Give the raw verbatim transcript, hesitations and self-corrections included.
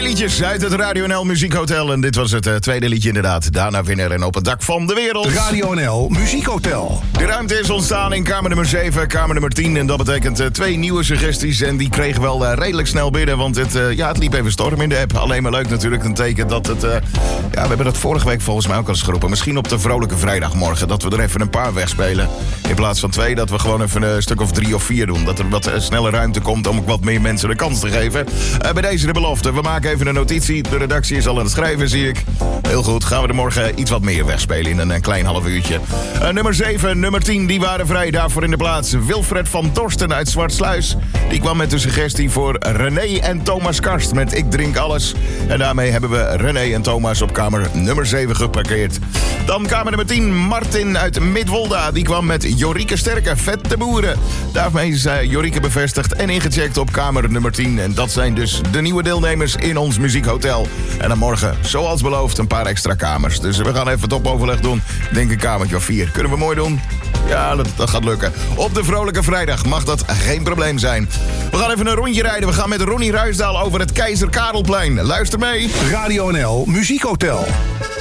liedjes uit het Radio N L Muziekhotel. En dit was het uh, tweede liedje inderdaad. Daarna winnaar en op het dak van de wereld. Radio N L Muziekhotel. De ruimte is ontstaan in kamer nummer zeven, kamer nummer tien. En dat betekent uh, twee nieuwe suggesties. En die kregen wel uh, redelijk snel binnen. Want het, uh, ja, het liep even storm in de app. Alleen maar leuk natuurlijk. Een teken dat het... Uh, ja, we hebben dat vorige week volgens mij ook al eens geroepen. Misschien op de vrolijke vrijdagmorgen. Dat we er even een paar wegspelen. In plaats van twee. Dat we gewoon even een stuk of drie of vier doen. Dat er wat uh, snelle ruimte komt om ook wat meer mensen de kans te geven. Uh, bij deze de belofte. We maken even een notitie. De redactie is al aan het schrijven, zie ik. Heel goed. Gaan we er morgen iets wat meer wegspelen in een, een klein half uurtje. Uh, nummer zeven, nummer tien, die waren vrij. Daarvoor in de plaats Wilfred van Dorsten uit Zwartsluis. Die kwam met een suggestie voor René en Thomas Karst met Ik Drink Alles. En daarmee hebben we René en Thomas op kamer nummer zeven geparkeerd. Dan kamer nummer tien, Martin uit Midwolda. Die kwam met Jorike Sterke, Vette Boeren. Daarmee is uh, Jorike bevestigd en ingecheckt op kamer nummer tien. En dat zijn dus de nieuwe deelnemers in ons muziekhotel. En dan morgen, zoals beloofd, een paar extra kamers. Dus we gaan even topoverleg doen. Ik denk een kamertje of vier. Kunnen we mooi doen? Ja, dat, dat gaat lukken. Op de vrolijke vrijdag mag dat geen probleem zijn. We gaan even een rondje rijden. We gaan met Ronnie Ruisdaal over het Keizer Karelplein. Luister mee. Radio N L Muziekhotel.